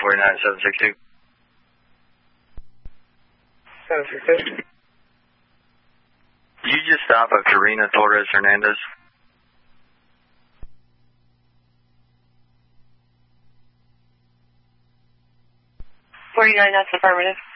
49762. 762. Did you just stop a Karina Torres Hernandez? 49, that's affirmative.